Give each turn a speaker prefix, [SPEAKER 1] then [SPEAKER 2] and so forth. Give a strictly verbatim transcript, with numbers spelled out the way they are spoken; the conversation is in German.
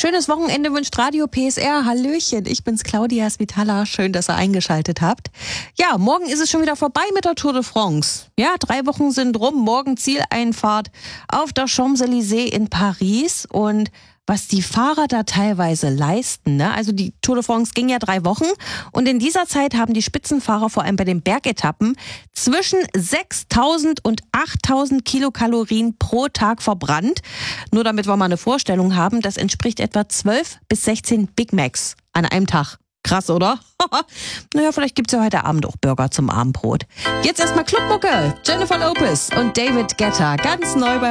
[SPEAKER 1] Schönes Wochenende wünscht Radio P S R. Hallöchen, ich bin's Claudia Svitala. Schön, dass ihr eingeschaltet habt. Ja, morgen ist es schon wieder vorbei mit der Tour de France. Ja, drei Wochen sind rum. Morgen Zieleinfahrt auf der Champs-Élysées in Paris. Und was die Fahrer da teilweise leisten, ne? Also die Tour de France ging ja drei Wochen und in dieser Zeit haben die Spitzenfahrer vor allem bei den Bergetappen zwischen sechstausend und achttausend Kilokalorien pro Tag verbrannt. Nur damit wir mal eine Vorstellung haben, das entspricht etwa zwölf bis sechzehn Big Macs an einem Tag. Krass, oder? Naja, vielleicht gibt's ja heute Abend auch Burger zum Abendbrot. Jetzt erstmal Clubmucke, Jennifer Lopez und David Guetta, ganz neu bei